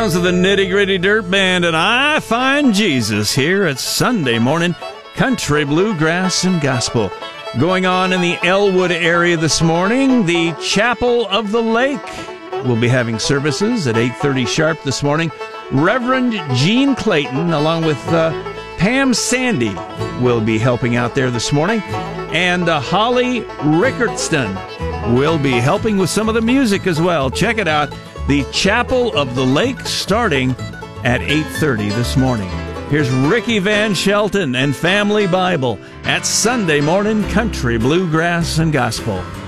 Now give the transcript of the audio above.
Sounds of the Nitty Gritty Dirt Band, and I Find Jesus here at Sunday morning Country Bluegrass and Gospel. Going on in the Elwood area this morning, the Chapel of the Lake will be having services at 8:30 sharp this morning. Reverend Gene Clayton, along with Pam Sandy, will be helping out there this morning. And Holly Rickertston will be helping with some of the music as well. Check it out. The Chapel of the Lake starting at 8:30 this morning. Here's Ricky Van Shelton and Family Bible at Sunday morning Country Bluegrass and Gospel.